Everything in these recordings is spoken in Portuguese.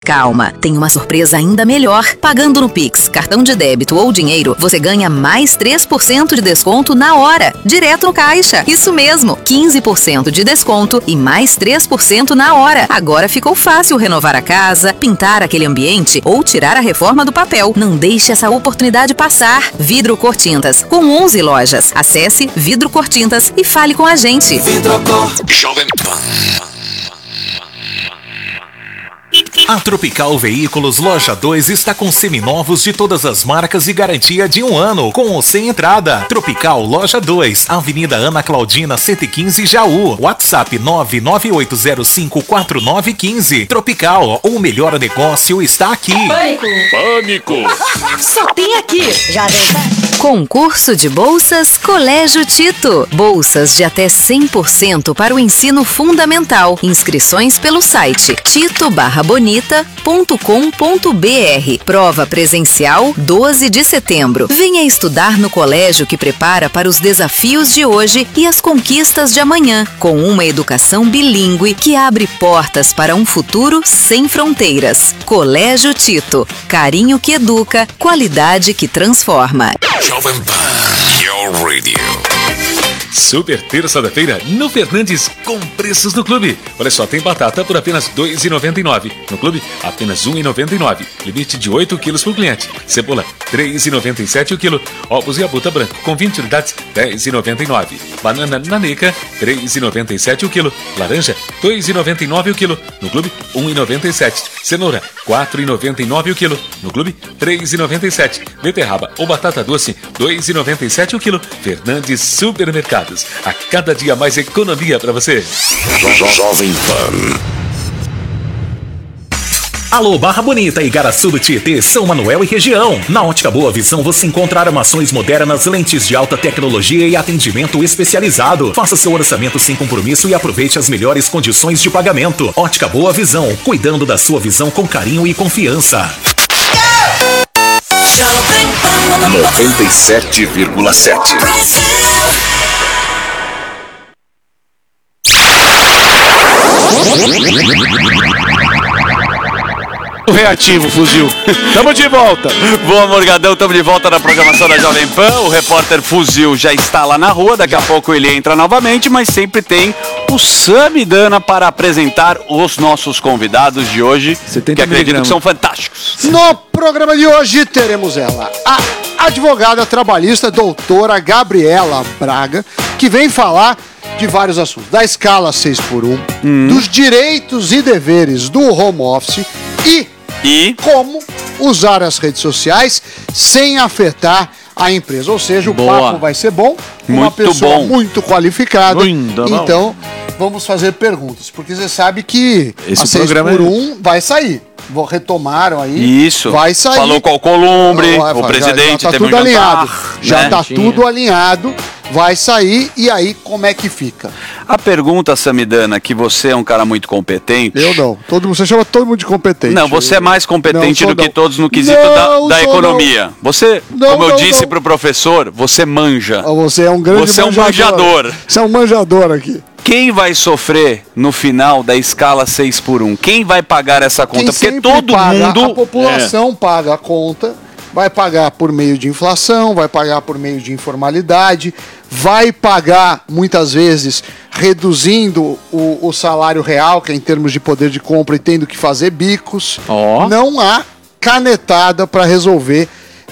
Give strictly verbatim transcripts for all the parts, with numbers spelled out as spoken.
Calma, tem uma surpresa ainda melhor. Pagando no Pix, cartão de débito ou dinheiro, você ganha mais três por cento de desconto na hora, direto no caixa. Isso mesmo, quinze por cento de desconto e mais três por cento na hora. Agora ficou fácil renovar a casa, pintar aquele ambiente ou tirar a reforma do papel. Não deixe essa oportunidade passar. Vidro Cortintas, com onze lojas. Acesse Vidro Cortintas e fale com a gente. Vidrocor. Jovem Pan. A Tropical Veículos Loja dois está com seminovos de todas as marcas e garantia de um ano, com ou sem entrada. Tropical Loja dois, Avenida Ana Claudina cento e quinze, Jaú. WhatsApp nove nove oito zero cinco quatro nove um cinco. Tropical, o melhor negócio está aqui. Pânico! Pânico! Só tem aqui! Já vem. Concurso de bolsas Colégio Tito. Bolsas de até cem por cento para o ensino fundamental. Inscrições pelo site tito barra bonita ponto com ponto br. Prova presencial doze de setembro. Venha estudar no colégio que prepara para os desafios de hoje e as conquistas de amanhã, com uma educação bilíngue que abre portas para um futuro sem fronteiras. Colégio Tito. Carinho que educa, qualidade que transforma. Jovem Pan, your radio. Super terça da feira no Fernandes com preços do clube. Olha só, tem batata por apenas dois reais e noventa e nove centavos. No clube, apenas um real e noventa e nove centavos. Limite de oito quilos por cliente. Cebola, três reais e noventa e sete centavos o quilo. Ovos e abuta branco com vinte unidades, dez reais e noventa e nove centavos. Banana naneca, três reais e noventa e sete centavos o quilo. Laranja, dois reais e noventa e nove centavos o quilo. No clube, um real e noventa e sete centavos. Cenoura, quatro reais e noventa e nove centavos o quilo. No clube, três reais e noventa e sete centavos. Beterraba ou batata doce, dois reais e noventa e sete centavos o quilo. Fernandes Supermercados. A cada dia mais economia para você. Jovem Pan. Alô, Barra Bonita, Igaraçu do Tietê, São Manuel e região. Na Ótica Boa Visão você encontra armações modernas, lentes de alta tecnologia e atendimento especializado. Faça seu orçamento sem compromisso e aproveite as melhores condições de pagamento. Ótica Boa Visão, cuidando da sua visão com carinho e confiança. noventa e sete vírgula sete. Reativo, fuzil. Tamo de volta. Boa, Morgadão, tamo de volta na programação da Jovem Pan. O repórter Fuzil já está lá na rua, daqui a pouco ele entra novamente, mas sempre tem o Samidana para apresentar os nossos convidados de hoje, que acredito que são fantásticos. No programa de hoje teremos ela, a advogada trabalhista doutora Gabriela Braga, que vem falar de vários assuntos, da escala seis por um, hum. dos direitos e deveres do home office e, e como usar as redes sociais sem afetar a empresa. Ou seja, o Boa. papo vai ser bom, uma muito pessoa bom. muito qualificada. Linda, então, vamos fazer perguntas, porque você sabe que Esse a seis por um é... vai sair. Retomaram aí. Isso. Vai sair. Falou com o Columbre, vai, o presidente, já, já tá teve tudo um alinhado. jantar, Já né? tá tudo alinhado. Vai sair e aí como é que fica? A pergunta, Samidana, que você é um cara muito competente. Eu não. Todo mundo, você chama todo mundo de competente. Não, você é mais competente não, do que não. todos no quesito não, da, da economia. Não. Você, não, como eu não, disse não. pro professor, você manja. Você é um grande Você manjador. é um manjador. Você é um manjador aqui. Quem vai sofrer no final da escala seis por um? Quem vai pagar essa conta? Quem Porque todo paga, mundo... A população é. paga a conta, vai pagar por meio de inflação, vai pagar por meio de informalidade, vai pagar, muitas vezes, reduzindo o, o salário real, que é em termos de poder de compra, e tendo que fazer bicos. Oh. Não há canetada para resolver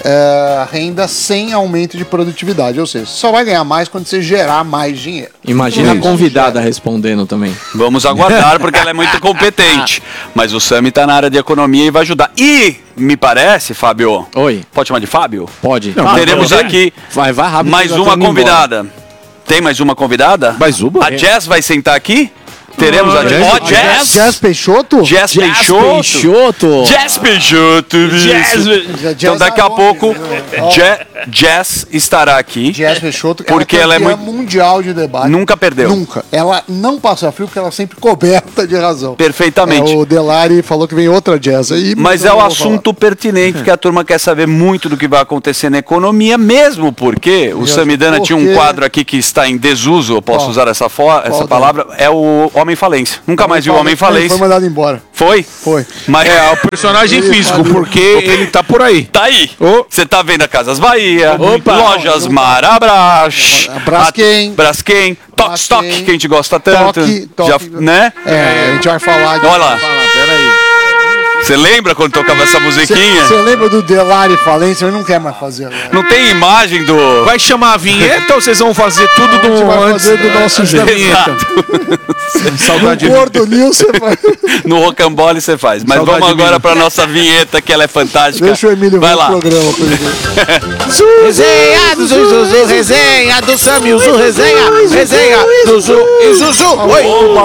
Uh, renda sem aumento de produtividade, ou seja, só vai ganhar mais quando você gerar mais dinheiro. Imagina a convidada respondendo também. Vamos aguardar, porque ela é muito competente. Mas o Sami tá na área de economia e vai ajudar. E, me parece, Fábio... Oi. Pode chamar de Fábio? Pode. Não, teremos aqui vai, vai rápido, mais uma convidada. Embora. Tem mais uma convidada? Mais uma? A Jazz vai sentar aqui? Teremos a Jazz. Ó, Jazz. Jazz Peixoto? Jazz Peixoto. Peixoto. Jazz Peixoto. Jazz. Então daqui a pouco, Jazz estará aqui. Jazz Peixoto, porque ela é, ela é muito mundial de debate. Nunca perdeu. Nunca. Ela não passa frio porque ela é sempre coberta de razão. Perfeitamente. É, o Delari falou que vem outra Jazz aí. Mas é o assunto pertinente que a turma quer saber muito do que vai acontecer na economia, mesmo porque o Samidana porque... tinha um quadro aqui que está em desuso, eu posso oh. usar essa, for, essa palavra, é o Homem Falência. Nunca mais vi o Homem Falência. Ele foi mandado embora. Foi? Foi. Mas... É, o personagem físico, porque ele tá por aí. Tá aí. Você oh. tá vendo a Casas Bahia, Opa. Lojas Marabras, Braskem, Braskem, Toque Stock, que a gente gosta tanto. Toque, toque. Já, né? É, a gente vai falar de... Olha lá. Peraí. Você lembra quando tocava essa musiquinha? Você lembra do Delari Falência? Eu não quero mais fazer agora. Não tem imagem do... Vai chamar a vinheta ou vocês vão fazer tudo do... A gente vai fazer do nosso jeito. Saudade no Gordo News você faz. No Rocambole você faz. Mas Saudade vamos agora para nossa vinheta, que ela é fantástica. Deixa o Emílio vai ver lá. o programa. Resenha do Zuzu, resenha do Sami, Zuzu, resenha, resenha do Zuzu e Zuzu. Oi,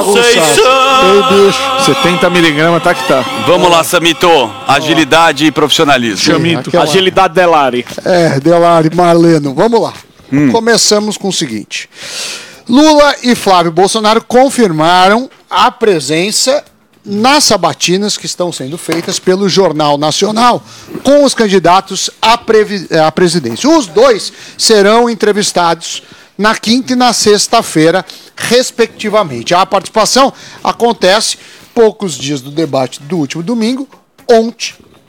setenta miligramas, tá que tá. Vamos lá, Samito. Agilidade e profissionalismo. Chamito. Aquela... Agilidade Delari. É, Delari, Marleno. Vamos lá. Hum. Começamos com o seguinte. Lula e Flávio Bolsonaro confirmaram a presença nas sabatinas que estão sendo feitas pelo Jornal Nacional com os candidatos à, previ... à presidência. Os dois serão entrevistados na quinta e na sexta-feira, respectivamente. A participação acontece poucos dias do debate do último domingo, ontem.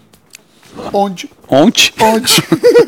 Onde? Ontem? Ontem.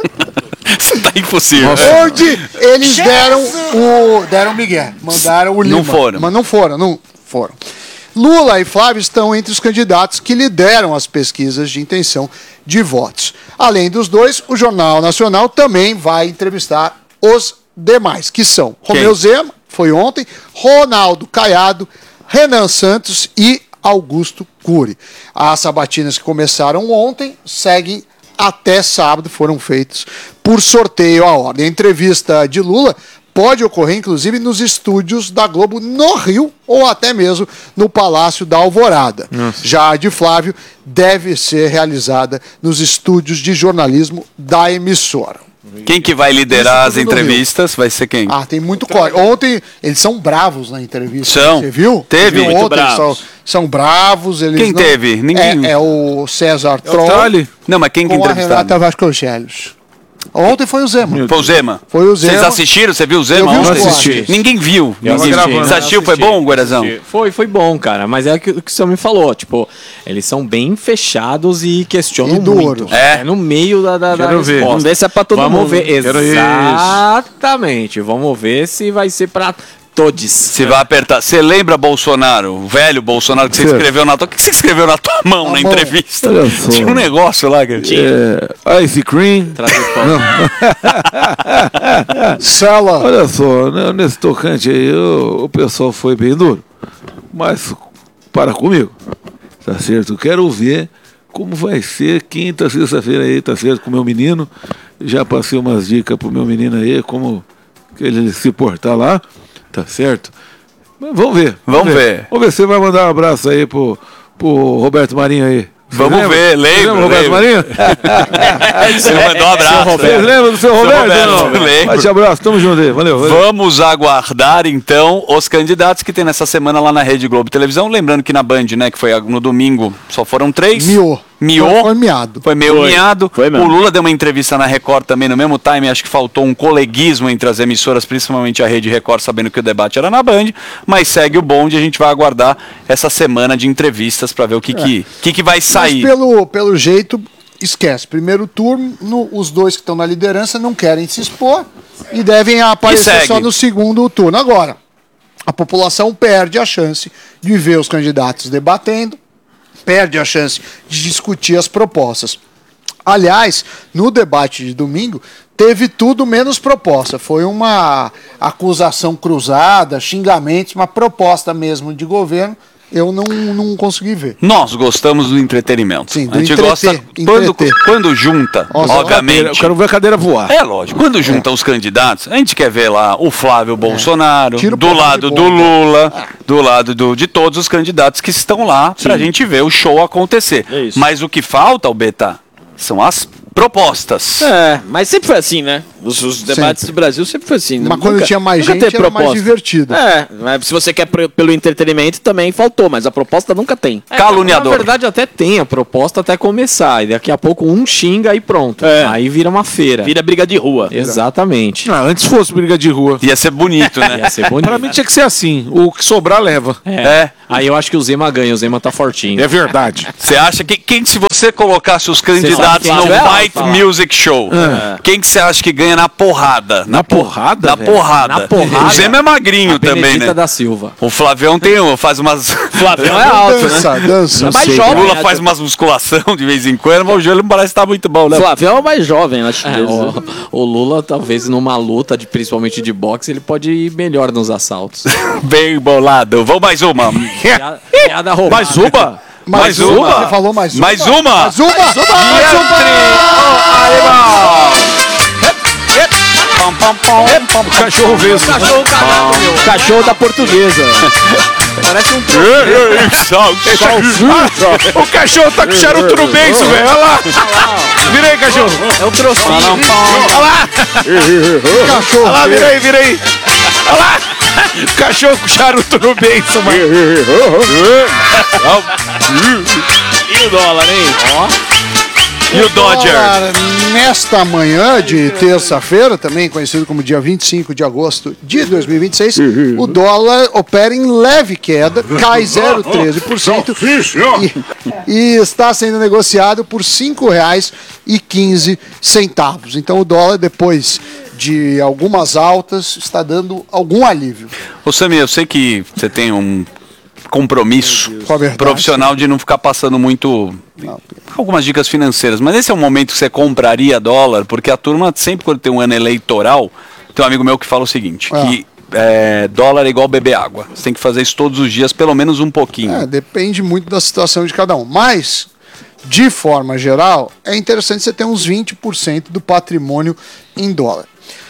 Isso tá impossível. Onde eles deram o deram o Miguel, mandaram o Lima. Não foram. Mas não foram, não foram. Lula e Flávio estão entre os candidatos que lideram as pesquisas de intenção de votos. Além dos dois, o Jornal Nacional também vai entrevistar os demais, que são Quem? Romeu Zema, foi ontem, Ronaldo Caiado, Renan Santos e Augusto Cury. As sabatinas que começaram ontem seguem até sábado, foram feitos por sorteio à ordem. A entrevista de Lula pode ocorrer, inclusive, nos estúdios da Globo no Rio ou até mesmo no Palácio da Alvorada. Nossa. Já a de Flávio deve ser realizada nos estúdios de jornalismo da emissora. Quem que vai liderar as entrevistas? Vai ser quem? Ah, tem muito corte. Ontem eles são bravos na entrevista. São. Você viu? Teve. Viu? Ontem eles são, são bravos. Eles quem não... teve? Ninguém. É, é o César Troll. Não, mas quem que entrevistaram? Com a Renata Vasconcelos. Ontem foi o Zema. Foi o Zema. Foi o Zema. Vocês assistiram? Você viu o Zema eu vi ontem? Assisti. Ninguém viu. Eu Ninguém assisti. Você assistiu? Foi bom, Guarazão? Foi, foi bom, cara. Mas é o que, o que o senhor me falou. Tipo, eles são bem fechados e questionam e muito. É. é no meio da, da, da ver. Vamos ver se é pra todo Vamos mundo. Vamos ver. Quero Exatamente. Vamos ver se vai ser pra todos. Se vai apertar. Você lembra Bolsonaro, o velho Bolsonaro que você Certo. escreveu na tua... O que você escreveu na tua mão A na mão. entrevista? Olha só. Tinha um negócio lá, cara. É, ice cream. Sala. Olha só, né, nesse tocante aí, o, o pessoal foi bem duro. Mas para comigo, tá certo? Eu quero ver como vai ser quinta, sexta-feira aí, tá certo? Com o meu menino. Já passei umas dicas pro meu menino aí, como que ele se portar lá, tá certo? Mas vamos ver. Vamos ver. Vamos ver se você vai mandar um abraço aí pro, pro Roberto Marinho aí. Você Vamos lembra? ver, Você lembra, lembra o Roberto lembra. Marinho? Você mandou um abraço. Vocês lembram do seu Roberto? Roberto, não? lembro. Bate abraço, tamo junto aí. Valeu, valeu. Vamos aguardar, então, os candidatos que tem nessa semana lá na Rede Globo Televisão. Lembrando que na Band, né, que foi no domingo, só foram três. Miou. Miou. Foi miado. Foi meio Foi. miado. Foi mesmo. O Lula deu uma entrevista na Record também no mesmo time. Acho que faltou um coleguismo entre as emissoras, principalmente a Rede Record, sabendo que o debate era na Band. Mas segue o bonde, a gente vai aguardar essa semana de entrevistas para ver o que, é. que, que, que vai sair. Mas pelo, pelo jeito, esquece. Primeiro turno, no, os dois que estão na liderança não querem se expor e devem aparecer só no segundo turno. Agora, a população perde a chance de ver os candidatos debatendo, perde a chance de discutir as propostas. Aliás, no debate de domingo, teve tudo menos proposta. Foi uma acusação cruzada, xingamentos, uma proposta mesmo de governo. Eu não, não consegui ver. Nós gostamos do entretenimento. Sim, do a gente entreter, gosta quando, entreter. quando junta, Nossa, obviamente. Eu quero ver a cadeira voar. É lógico. Quando junta os candidatos, a gente quer ver lá o Flávio Bolsonaro, Tira o do porrada lado de do bomba. Lula, do lado do, de todos os candidatos que estão lá pra gente ver o show acontecer. É isso. Mas o que falta, Albeta, são as propostas. É, mas sempre foi assim, né? Os, os debates Sempre. do Brasil sempre foi assim. Mas Nunca- quando tinha mais nunca gente, teve era mais proposta. divertido. É, mas se você quer pro- pelo entretenimento, também faltou, mas a proposta nunca tem. Caluniador. Na verdade, até tem a proposta até começar, e daqui a pouco um xinga e pronto. É. Aí vira uma feira. Vira briga de rua. Exatamente. Ah, antes fosse briga de rua. Ia ser bonito, né? Ia ser bonito. Pra mim tinha que ser assim. O que sobrar, leva. É. É. Aí eu acho que o Zema ganha, o Zema tá fortinho. É verdade. Você acha que quem, se você colocasse os sabe candidatos quem no tiver, Fight fala. Music Show, quem que você acha que ganha na porrada? Na porrada, Na velho? porrada. Na porrada. O Zema é magrinho A também, Benedita né? da Silva. O Flavião tem, um- faz umas... Flavião é alto, né? Dança, dança. Mais O jovem. Lula né? faz umas musculação de vez em quando, mas o joelho não parece estar muito bom, né? Flavião é o mais jovem, acho que É, o, o Lula, talvez numa luta, de, principalmente de boxe, ele pode ir melhor nos assaltos. Bem bolado. Vamos mais uma. Piada- Piada roubada. Mais uma? Mais uma? Você falou mais uma? Mais uma? Mais uma? Mais uma? Mais um O cachorro vesgo. Cachorro cagado, meu. Cachorro da portuguesa. Parece um O cachorro tá com charuto no beiço, velho. Olha lá. Vira aí, cachorro. É o trocinho. Olha lá. Cachorro. Olha lá, vira aí, vira aí. Olha lá. Cachorro com charuto no beiço, mano. E o dólar, hein? E o Dodger? Dólar, nesta manhã de terça-feira, também conhecido como dia vinte e cinco de agosto de dois mil e vinte e seis, o dólar opera em leve queda, cai zero vírgula treze por cento e, e está sendo negociado por cinco reais e quinze centavos. Então o dólar, depois de algumas altas, está dando algum alívio. Ô Samir, eu sei que você tem um compromisso Com a verdade, profissional de não ficar passando muito algumas dicas financeiras, mas esse é um momento que você compraria dólar, porque a turma sempre quando tem um ano eleitoral, tem um amigo meu que fala o seguinte, Ah. que é, dólar é igual beber água, você tem que fazer isso todos os dias, pelo menos um pouquinho. É, depende muito da situação de cada um. Mas, de forma geral, é interessante você ter uns vinte por cento do patrimônio em dólar.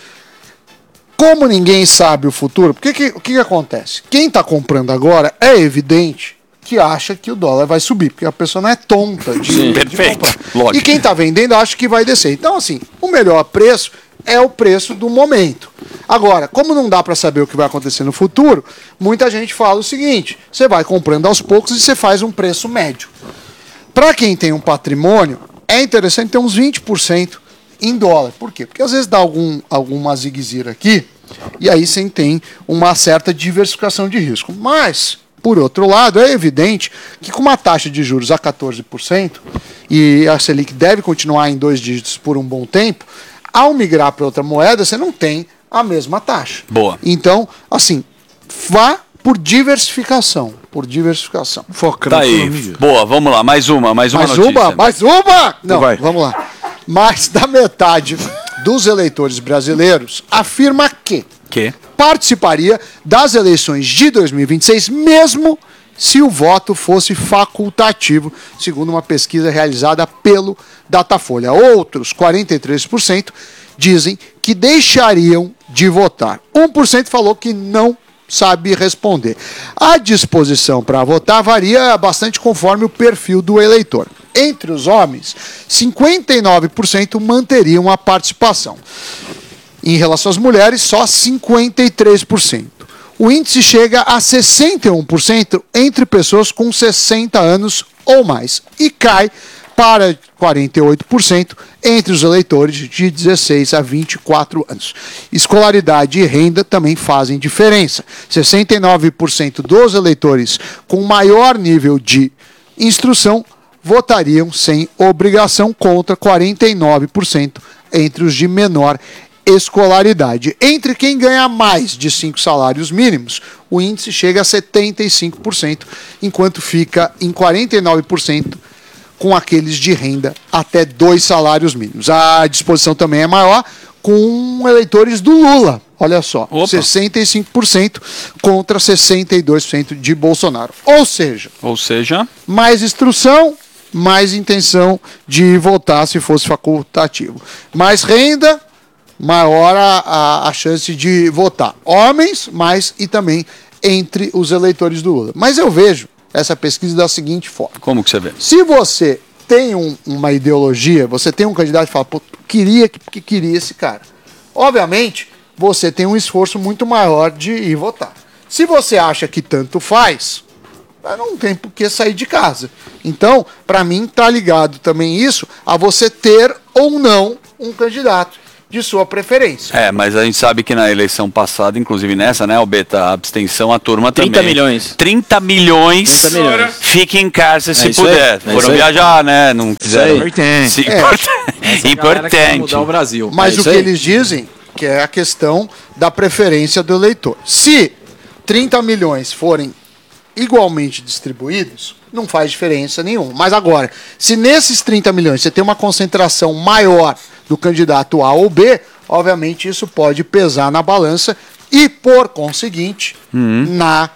Como ninguém sabe o futuro, porque que, o que, que acontece? Quem está comprando agora é evidente que acha que o dólar vai subir, porque a pessoa não é tonta de, Sim, de perfeito, comprar. lógico. E quem está vendendo acha que vai descer. Então, assim, o melhor preço é o preço do momento. Agora, como não dá para saber o que vai acontecer no futuro, muita gente fala o seguinte: você vai comprando aos poucos e você faz um preço médio. Para quem tem um patrimônio, é interessante ter uns vinte por cento em dólar. Por quê? Porque às vezes dá algum, alguma zigue-zira aqui, e aí você tem uma certa diversificação de risco. Mas, por outro lado, é evidente que com uma taxa de juros a quatorze por cento, e a Selic deve continuar em dois dígitos por um bom tempo, ao migrar para outra moeda, você não tem a mesma taxa. Boa. Então, assim, vá por diversificação. Por diversificação. Foca Tá na aí, economia. boa, vamos lá, mais uma, mais uma Mais notícia. uma? Mais uma? Não, Vai. vamos lá. Mais da metade dos eleitores brasileiros afirma que Que? participaria das eleições de dois mil e vinte e seis, mesmo se o voto fosse facultativo, segundo uma pesquisa realizada pelo Datafolha. Outros quarenta e três por cento dizem que deixariam de votar. um por cento falou que não sabe responder. A disposição para votar varia bastante conforme o perfil do eleitor. Entre os homens, cinquenta e nove por cento manteriam a participação. Em relação às mulheres, só cinquenta e três por cento. O índice chega a sessenta e um por cento entre pessoas com sessenta anos ou mais e cai para quarenta e oito por cento entre os eleitores de dezesseis a vinte e quatro anos. Escolaridade e renda também fazem diferença. sessenta e nove por cento dos eleitores com maior nível de instrução votariam sem obrigação, contra quarenta e nove por cento entre os de menor escolaridade. Entre quem ganha mais de cinco salários mínimos, o índice chega a setenta e cinco por cento, enquanto fica em quarenta e nove por cento com aqueles de renda até dois salários mínimos. A disposição também é maior com eleitores do Lula. Olha só, Opa. sessenta e cinco por cento contra sessenta e dois por cento de Bolsonaro. Ou seja, Ou seja, mais instrução, mais intenção de votar se fosse facultativo. Mais renda, maior a, a, a chance de votar. Homens, mais e também entre os eleitores do Lula. Mas eu vejo essa pesquisa da seguinte forma. como que você vê? Se você tem um, uma ideologia, você tem um candidato que fala, pô, queria que, que queria esse cara. Obviamente, você tem um esforço muito maior de ir votar. Se você acha que tanto faz, não tem por que sair de casa. Então, para mim, tá ligado também isso a você ter ou não um candidato de sua preferência. É, mas a gente sabe que na eleição passada, inclusive nessa, né, o Beta, a abstenção, a turma também. trinta milhões. trinta milhões. trinta milhões. Fique em casa se É isso puder. aí, é Foram isso aí. viajar, né? Não quiseram. Importante. Sim, É. importante. Importante. Mudar o Brasil. Mas É o isso que aí. eles dizem que é a questão da preferência do eleitor. Se trinta milhões forem igualmente distribuídos, não faz diferença nenhuma. Mas agora, se nesses trinta milhões você tem uma concentração maior do candidato A ou B, obviamente isso pode pesar na balança e, por conseguinte, Uhum. na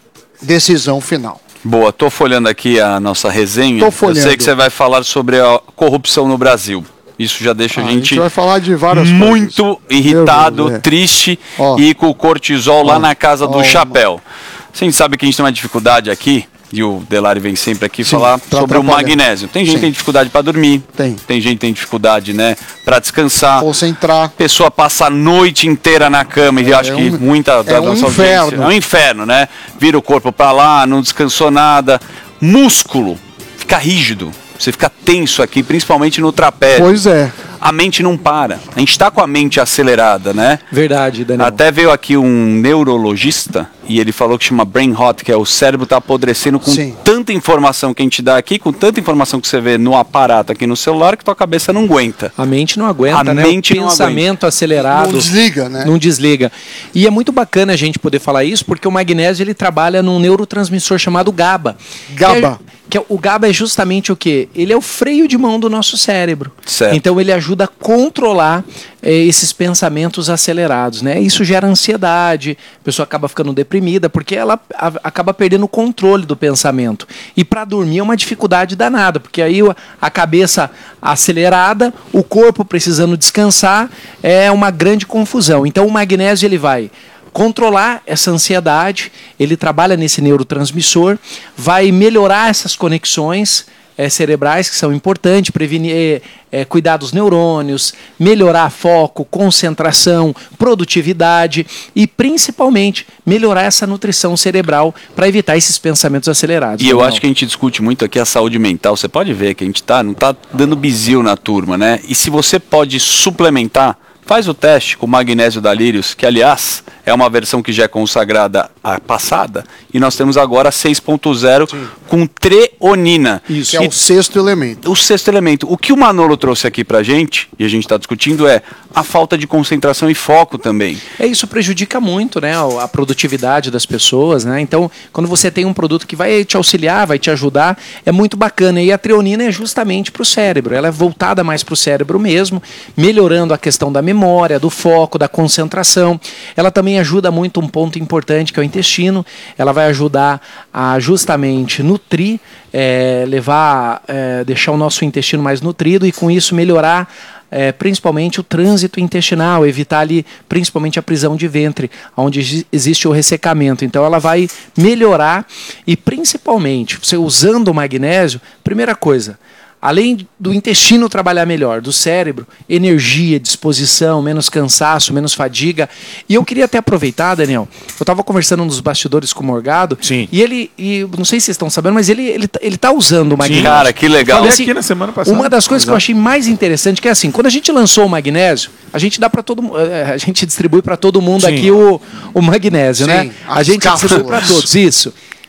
decisão final. Boa, tô folhando aqui a nossa resenha. Tô folhando. Eu sei que você vai falar sobre a corrupção no Brasil. Isso já deixa Ah, a a gente, gente vai falar de várias muito coisas. irritado, Meu Deus, é. triste Ó. e com o cortisol lá Ó. na casa do Ó, chapéu. A gente sabe que a gente tem uma dificuldade aqui, e o Delari vem sempre aqui Sim, falar pra sobre o atrapalhar. magnésio. Tem gente Sim. que tem dificuldade para dormir, Tem. tem gente que tem dificuldade, né, para descansar. Concentrar. Pessoa passa a noite inteira na cama e acho que um- muita da é um nossa inferno. audiência. É um inferno, né? Vira o corpo para lá, não descansou nada. Músculo fica rígido. Você fica tenso aqui, principalmente no trapézio. Pois é. A mente não para. A gente está com a mente acelerada, né? Verdade, Daniel. Até veio aqui um neurologista e ele falou que chama brain rot, que é o cérebro tá apodrecendo com Sim. tanta informação que a gente dá aqui, com tanta informação que você vê no aparato aqui no celular, que tua cabeça não aguenta. A mente não aguenta, A né? mente o não pensamento acelerado. Não desliga, né? Não desliga. E é muito bacana a gente poder falar isso, porque o magnésio ele trabalha num neurotransmissor chamado GABA. GABA. Que é, que é- o GABA é justamente o quê? Ele é o freio de mão do nosso cérebro. Certo. Então ele ajuda a controlar eh, esses pensamentos acelerados, né? Isso gera ansiedade, a pessoa acaba ficando deprimida, porque ela a- acaba perdendo o controle do pensamento. E para dormir é uma dificuldade danada, porque aí o- a cabeça acelerada, o corpo precisando descansar, é uma grande confusão. Então o magnésio ele vai controlar essa ansiedade, ele trabalha nesse neurotransmissor, vai melhorar essas conexões eh, cerebrais que são importantes, prevenir, eh, eh, cuidar dos neurônios, melhorar foco, concentração, produtividade e principalmente melhorar essa nutrição cerebral para evitar esses pensamentos acelerados. E eu Daniel. acho que a gente discute muito aqui a saúde mental. Você pode ver que a gente tá, não tá dando bizil na turma, né? E se você pode suplementar, faz o teste com o magnésio da Lírios, que aliás é uma versão que já é consagrada a passada, e nós temos agora seis ponto zero com treonina. Isso. Que é E o sexto elemento. o sexto elemento. O que o Manolo trouxe aqui pra gente, e a gente está discutindo, é a falta de concentração e foco também. É, isso prejudica muito, né, a produtividade das pessoas, né? Então, quando você tem um produto que vai te auxiliar, vai te ajudar, é muito bacana. E a treonina é justamente para o cérebro. Ela é voltada mais para o cérebro mesmo, melhorando a questão da memória, do foco, da concentração. Ela também ajuda muito um ponto importante que é o intestino. Ela vai ajudar a justamente nutrir, é, levar, é, deixar o nosso intestino mais nutrido e com isso melhorar É, principalmente o trânsito intestinal, evitar ali principalmente a prisão de ventre, onde exi- existe o ressecamento. Então ela vai melhorar e principalmente, você usando o magnésio, primeira coisa, além do intestino trabalhar melhor, do cérebro, energia, disposição, menos cansaço, menos fadiga. E eu queria até aproveitar, Daniel, eu estava conversando nos bastidores com o Morgado, Sim. e ele, e não sei se vocês estão sabendo, mas ele, ele, ele tá usando o magnésio. Cara, que legal. Falei Falei aqui na semana passada. Uma das coisas que eu achei mais interessante que é assim, quando a gente lançou o magnésio, a gente dá para todo mu- eh, a gente distribui para todo mundo Sim. aqui o, o magnésio, Sim, né? A as gente distribui para cápsulas. todos, isso.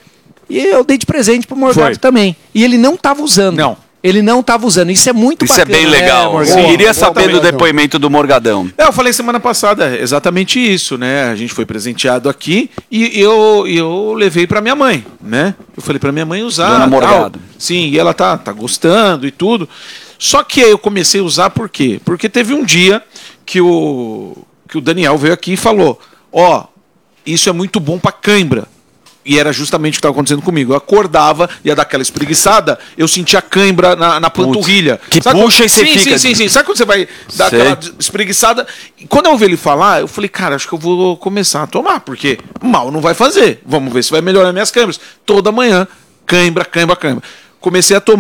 E eu dei de presente pro Morgado Foi. também. E ele não estava usando. Não. Ele não estava usando. Isso é muito Isso bacana. é bem legal. né, Eu Morgado? queria Boa, saber boa do também, depoimento do Morgadão. É, eu falei semana passada exatamente isso, né? A gente foi presenteado aqui e eu, e eu levei pra minha mãe, né? Eu falei pra minha mãe usar. Dona tal. Morgado. Sim, e ela tá, tá gostando e tudo. Só que aí eu comecei a usar por quê? Porque teve um dia que o, que o Daniel veio aqui e falou: ó, isso é muito bom pra cãibra. E era justamente o que estava acontecendo comigo. Eu acordava, ia dar aquela espreguiçada, eu sentia cãibra na, na panturrilha. que Sabe puxa quando- e você sim, fica- Sim, sim, sim. Sabe quando você vai dar Sei. aquela espreguiçada? E quando eu ouvi ele falar, eu falei, cara, acho que eu vou começar a tomar, porque mal não vai fazer. Vamos ver se vai melhorar minhas câimbras. Toda manhã, cãibra, cãibra, cãibra. Comecei a tomar,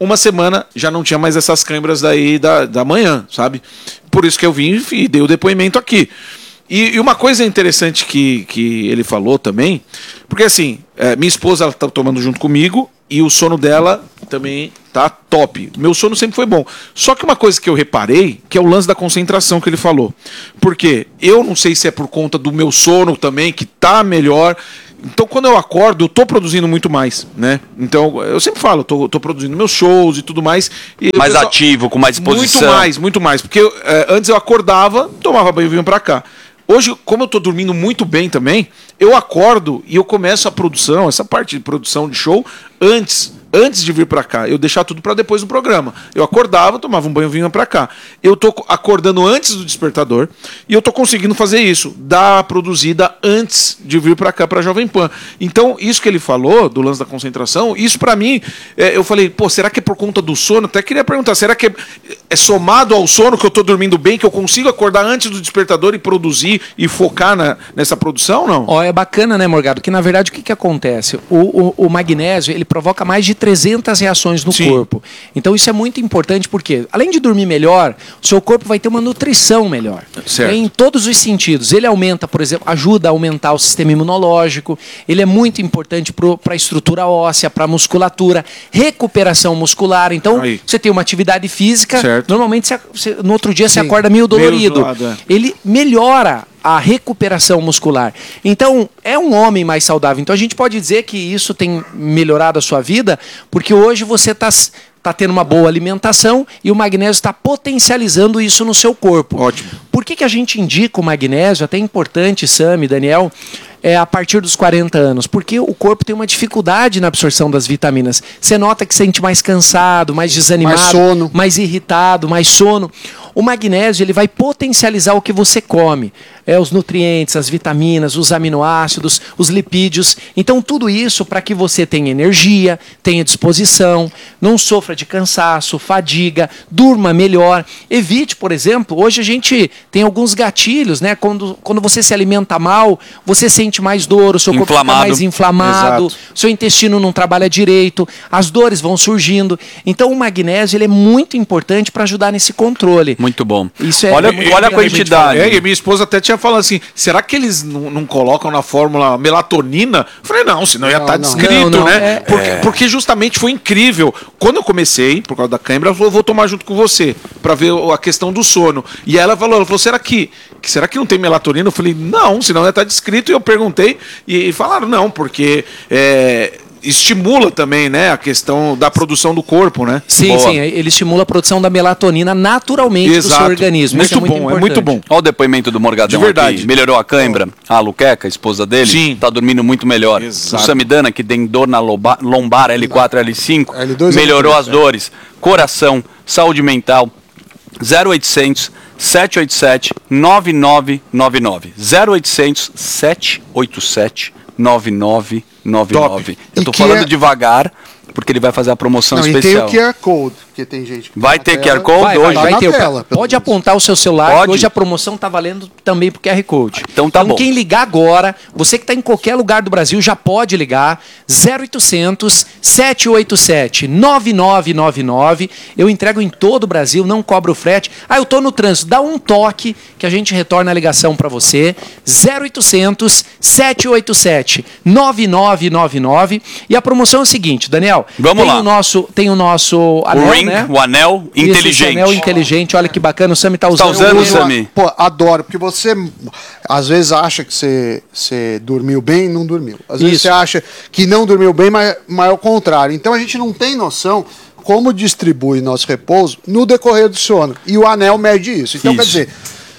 uma semana já não tinha mais essas câimbras daí da, da manhã, sabe? Por isso que eu vim e dei o depoimento aqui. E, e uma coisa interessante que, que ele falou também, porque assim, é, minha esposa ela tá tomando junto comigo e o sono dela também tá top. Meu sono sempre foi bom. Só que uma coisa que eu reparei, que é o lance da concentração que ele falou. Porque eu não sei se é por conta do meu sono também, que tá melhor. Então, quando eu acordo, eu tô produzindo muito mais, né? Então, eu sempre falo, eu tô, tô produzindo meus shows e tudo mais. E mais pessoal, ativo, com mais disposição. Muito mais, muito mais. Porque é, antes eu acordava, tomava banho e vinha pra cá. Hoje, como eu tô dormindo muito bem também, eu acordo e eu começo a produção, essa parte de produção de show, antes... Antes de vir pra cá, eu deixava tudo pra depois do programa. Eu acordava, tomava um banho e vinha pra cá. Eu tô acordando antes do despertador e eu tô conseguindo fazer isso, dar a produzida antes de vir pra cá, pra Jovem Pan. Então, isso que ele falou, do lance da concentração, isso pra mim, é, eu falei, pô, será que é por conta do sono? Até queria perguntar, será que é, é somado ao sono que eu tô dormindo bem, que eu consigo acordar antes do despertador e produzir e focar na, nessa produção, não? Ó, é bacana, né, Morgado? Que na verdade o que, que acontece? O, o, o magnésio, ele provoca mais de trezentas reações no Sim. corpo. Então isso é muito importante porque, além de dormir melhor, o seu corpo vai ter uma nutrição melhor. Certo. Em todos os sentidos. Ele aumenta, por exemplo, ajuda a aumentar o sistema imunológico, ele é muito importante para a estrutura óssea, para a musculatura, recuperação muscular. Então, Aí. você tem uma atividade física, certo. normalmente você, você, no outro dia Sim. você acorda meio dolorido. Meio zoado, é. Ele melhora a recuperação muscular. Então, é um homem mais saudável. Então, a gente pode dizer que isso tem melhorado a sua vida, porque hoje você está tá tendo uma boa alimentação e o magnésio está potencializando isso no seu corpo. Ótimo. Por que, que a gente indica o magnésio? Até importante, Sam e Daniel, é a partir dos quarenta anos, porque o corpo tem uma dificuldade na absorção das vitaminas. Você nota que se sente mais cansado, mais desanimado, mais sono, mais irritado, mais sono. O magnésio ele vai potencializar o que você come, é, os nutrientes, as vitaminas, os aminoácidos, os lipídios. Então tudo isso para que você tenha energia, tenha disposição, não sofra de cansaço, fadiga, durma melhor. Evite, por exemplo, hoje a gente tem alguns gatilhos, né? Quando, quando você se alimenta mal, você sente mais dor, o seu corpo fica mais inflamado, Exato. seu intestino não trabalha direito, as dores vão surgindo. Então o magnésio ele é muito importante para ajudar nesse controle. Muito bom. Isso é olha muito olha a quantidade. É, e minha esposa até tinha falado assim, será que eles não, não colocam na fórmula melatonina? Eu falei, não, senão ia estar tá descrito, não, não, né? É, porque, é. porque justamente foi incrível. Quando eu comecei, por causa da câimbra, ela falou, eu vou tomar junto com você, para ver a questão do sono. E ela falou, ela falou, será que, será que não tem melatonina? Eu falei, não, senão ia estar tá descrito. E eu perguntei, e, e falaram, não, porque... É, estimula também, né, a questão da produção do corpo, né? Sim, Boa. sim, ele estimula a produção da melatonina naturalmente Exato. do seu organismo. Muito, Isso é muito bom, importante. é muito bom. Olha o depoimento do Morgadão De verdade. aqui. Melhorou a cãibra. A Luqueca, a esposa dele, Sim. tá dormindo muito melhor. Exato. O Samidana, que tem dor na loba, lombar L quatro, L cinco, L dois, melhorou L as dores. Coração, saúde mental. zero oitocentos, sete oito sete, nove nove nove nove. zero oitocentos, sete oito sete, nove nove nove nove. Eu tô falando é... devagar, porque ele vai fazer a promoção Não, especial. E tem o Q R Code, porque tem gente que vai ter Q R Code vai, hoje? Vai, vai ter. Tela, pode apontar o seu celular, pode. Hoje a promoção tá valendo também pro Q R Code. Então tá então, bom. Quem ligar agora, você que tá em qualquer lugar do Brasil, já pode ligar zero oitocentos, sete oito sete, nove nove nove nove. Eu entrego em todo o Brasil, não cobro frete. Ah, eu tô no trânsito, dá um toque que a gente retorna a ligação para você. zero oitocentos, sete oito sete, nove nove nove nove. E a promoção é o seguinte, Daniel. Vamos tem lá. O nosso, tem o nosso anel, o ring, né? o anel Isso, inteligente. Esse anel inteligente, olha que bacana, o Sami tá usando. Tá usando, eu, Sami? Pô, adoro, porque você às vezes acha que você, você dormiu bem e não dormiu. Às vezes Isso. você acha que não dormiu bem, mas, mas é o contrário. Então a gente não tem noção como distribui nosso repouso no decorrer do sono. E o anel mede isso. Então, Isso. quer dizer,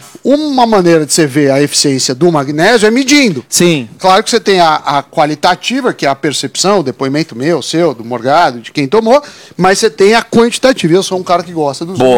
uma maneira de você ver a eficiência do magnésio é medindo. Sim. Claro que você tem a, a qualitativa, que é a percepção, o depoimento meu, seu, do Morgado, de quem tomou, mas você tem a quantitativa. Eu sou um cara que gosta dos Boa. números.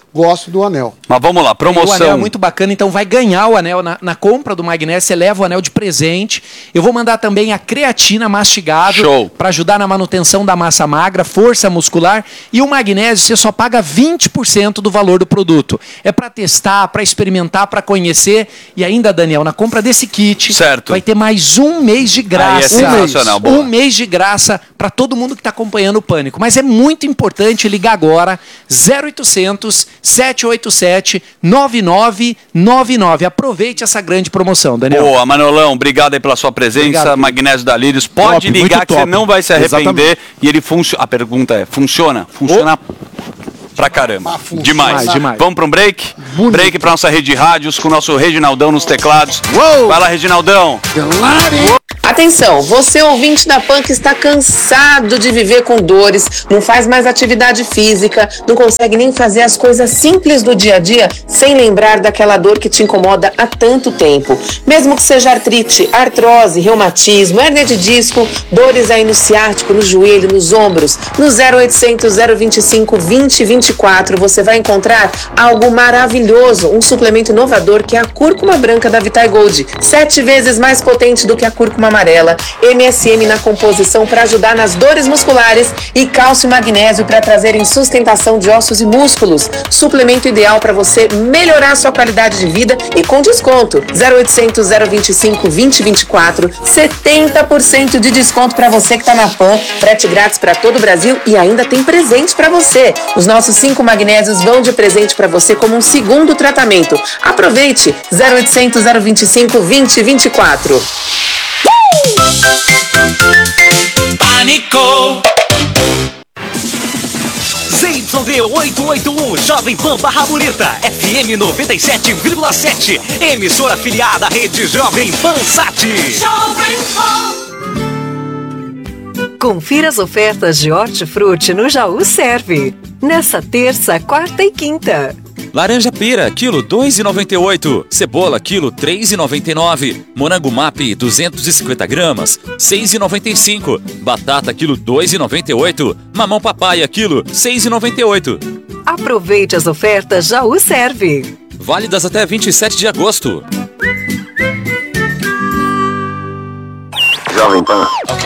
gosto do anel. Mas vamos lá, promoção. O anel é muito bacana, então vai ganhar o anel na, na compra do magnésio, você leva o anel de presente. Eu vou mandar também a creatina mastigável para ajudar na manutenção da massa magra, força muscular. E o magnésio você só paga vinte por cento do valor do produto. É para testar, para experimentar, para conhecer. E ainda, Daniel, na compra desse kit, certo, vai ter mais um mês de graça. Aí é sensacional, um mês, um mês de graça para todo mundo que está acompanhando o Pânico. Mas é muito importante ligar agora, zero oitocentos, sete oito sete, nove nove nove nove. Aproveite essa grande promoção, Daniel. Boa, Manolão, obrigado aí pela sua presença. Obrigado. Magnésio da Lírios. Pode top, ligar que top. Você não vai se arrepender. Exatamente. E ele funciona. A pergunta é: funciona? Funciona oh. pra caramba. Demais. demais, demais. Vamos para um break? Bonito. Break para nossa rede de rádios com o nosso Reginaldão nos teclados. Uou. Vai lá, Reginaldão. Claro. Atenção, você ouvinte da Pan que está cansado de viver com dores, não faz mais atividade física, não consegue nem fazer as coisas simples do dia a dia sem lembrar daquela dor que te incomoda há tanto tempo. Mesmo que seja artrite, artrose, reumatismo, hérnia de disco, dores aí no ciático, no joelho, nos ombros, no zero oitocentos, zero vinte e cinco, vinte, vinte e quatro você vai encontrar algo maravilhoso, um suplemento inovador que é a cúrcuma branca da Vitae Gold, sete vezes mais potente do que a cúrcuma amarela, M S M na composição para ajudar nas dores musculares e cálcio e magnésio para trazerem sustentação de ossos e músculos. Suplemento ideal para você melhorar sua qualidade de vida e com desconto. zero oitocentos, zero vinte e cinco, vinte, vinte e quatro, setenta por cento de desconto para você que está na Pan, frete grátis para todo o Brasil e ainda tem presente para você. Os nossos cinco magnésios vão de presente para você como um segundo tratamento. Aproveite, zero oitocentos, zero vinte e cinco, vinte, vinte e quatro. Pânico! Z Y D oitocentos e oitenta e um, Jovem Pan Barra Bonita, F M noventa e sete vírgula sete, emissora afiliada à rede Jovem Pan Sat. Jovem Pan. Confira as ofertas de hortifruti no Jaú Serve. Nessa terça, quarta e quinta. Laranja pera, quilo dois reais e noventa e oito. Cebola, quilo três reais e noventa e nove. Morango map, duzentos e cinquenta gramas, seis reais e noventa e cinco. Batata, quilo dois reais e noventa e oito. Mamão papaya, quilo seis reais e noventa e oito. Aproveite as ofertas Jaú Serve. Válidas até vinte e sete de agosto. Jovem Pan.